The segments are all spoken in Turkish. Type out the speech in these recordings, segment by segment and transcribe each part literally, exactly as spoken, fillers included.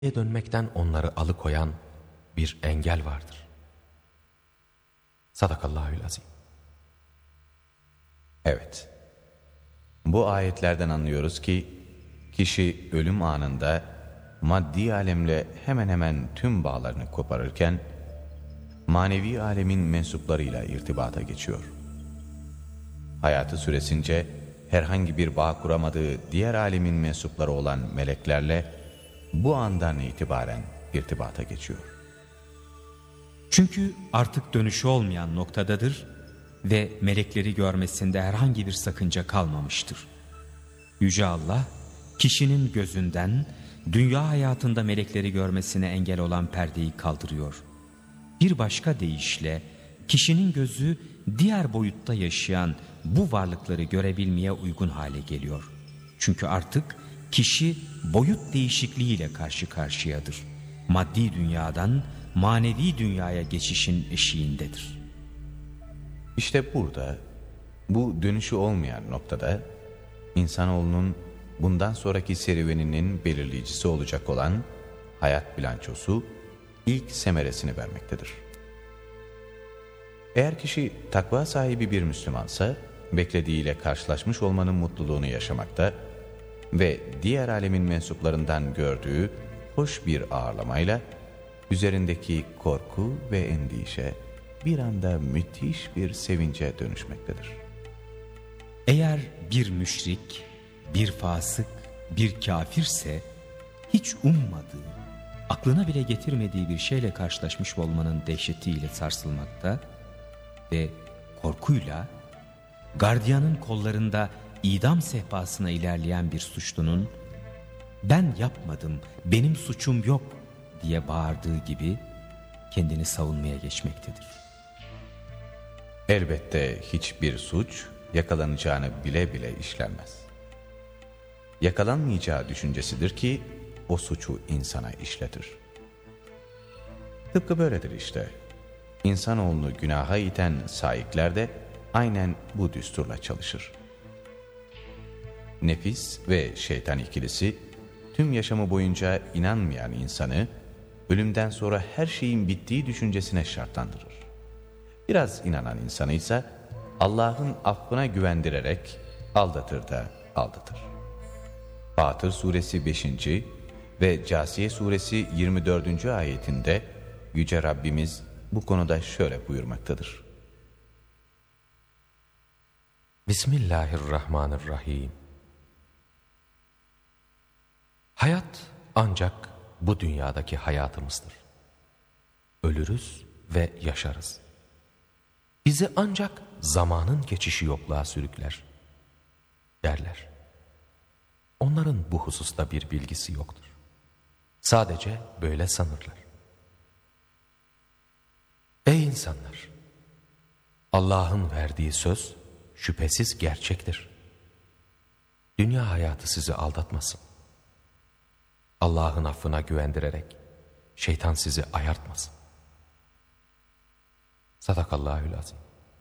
dönmekten onları alıkoyan bir engel vardır. Sadakallahü'l-azim. Evet, bu ayetlerden anlıyoruz ki kişi ölüm anında maddi alemle hemen hemen tüm bağlarını koparırken manevi alemin mensuplarıyla irtibata geçiyor. Hayatı süresince herhangi bir bağ kuramadığı diğer alemin mensupları olan meleklerle bu andan itibaren irtibata geçiyor. Çünkü artık dönüşü olmayan noktadadır ve melekleri görmesinde herhangi bir sakınca kalmamıştır. Yüce Allah, kişinin gözünden dünya hayatında melekleri görmesine engel olan perdeyi kaldırıyor. Bir başka deyişle kişinin gözü diğer boyutta yaşayan bu varlıkları görebilmeye uygun hale geliyor. Çünkü artık kişi boyut değişikliğiyle karşı karşıyadır. Maddi dünyadan manevi dünyaya geçişin eşiğindedir. İşte burada, bu dönüşü olmayan noktada insanoğlunun bundan sonraki serüveninin belirleyicisi olacak olan hayat bilançosu ilk semeresini vermektedir. Eğer kişi takva sahibi bir Müslümansa, beklediğiyle karşılaşmış olmanın mutluluğunu yaşamakta ve diğer alemin mensuplarından gördüğü hoş bir ağırlamayla üzerindeki korku ve endişe bir anda müthiş bir sevince dönüşmektedir. Eğer bir müşrik, bir fasık, bir kafirse hiç ummadığı, aklına bile getirmediği bir şeyle karşılaşmış olmanın dehşetiyle sarsılmakta ve korkuyla gardiyanın kollarında idam sehpasına ilerleyen bir suçlunun "Ben yapmadım, benim suçum yok" diye bağırdığı gibi kendini savunmaya geçmektedir. Elbette hiçbir suç yakalanacağını bile bile işlenmez. Yakalanmayacağı düşüncesidir ki o suçu insana işletir. Tıpkı böyledir işte. İnsanoğlunu günaha iten saikler de aynen bu düsturla çalışır. Nefis ve şeytan ikilisi tüm yaşamı boyunca inanmayan insanı ölümden sonra her şeyin bittiği düşüncesine şartlandırır. Biraz inanan insanı ise Allah'ın affına güvendirerek aldatır da aldatır. Fatır suresi beşinci ve Câsiye suresi yirmi dördüncü ayetinde Yüce Rabbimiz bu konuda şöyle buyurmaktadır. Bismillahirrahmanirrahim. Hayat ancak bu dünyadaki hayatımızdır. Ölürüz ve yaşarız. Bizi ancak zamanın geçişi yokluğa sürükler derler. Onların bu hususta bir bilgisi yoktur. Sadece böyle sanırlar. Ey insanlar! Allah'ın verdiği söz şüphesiz gerçektir. Dünya hayatı sizi aldatmasın. Allah'ın affına güvendirerek şeytan sizi ayartmasın. Sadakallahü'l-azim.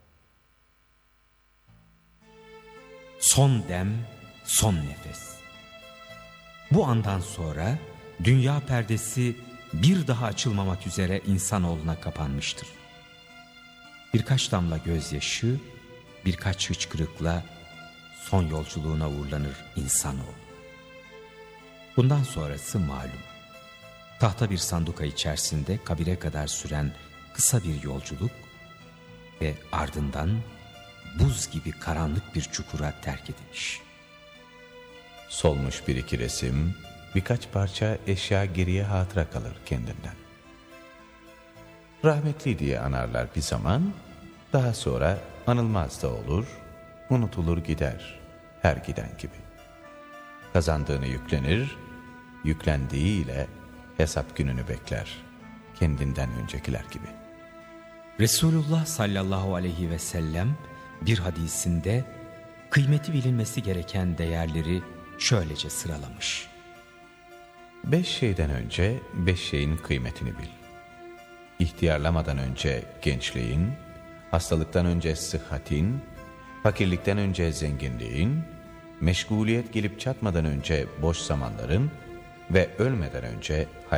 Son dem, son nefes. Bu andan sonra dünya perdesi bir daha açılmamak üzere insanoğluna kapanmıştır. Birkaç damla gözyaşı, birkaç hıçkırıkla son yolculuğuna uğurlanır insanoğlu. Bundan sonrası malum. Tahta bir sanduka içerisinde kabire kadar süren kısa bir yolculuk ve ardından buz gibi karanlık bir çukura terk ediliş. Solmuş bir iki resim, birkaç parça eşya geriye hatıra kalır kendinden. Rahmetli diye anarlar bir zaman, daha sonra anılmaz da olur, unutulur gider her giden gibi. Kazandığını yüklenir, yüklendiğiyle hesap gününü bekler kendinden öncekiler gibi. Resulullah sallallahu aleyhi ve sellem bir hadisinde kıymeti bilinmesi gereken değerleri şöylece sıralamış. Beş şeyden önce beş şeyin kıymetini bil. İhtiyarlamadan önce gençliğin, hastalıktan önce sıhhatin, fakirlikten önce zenginliğin, meşguliyet gelip çatmadan önce boş zamanların, ve ölmeden önce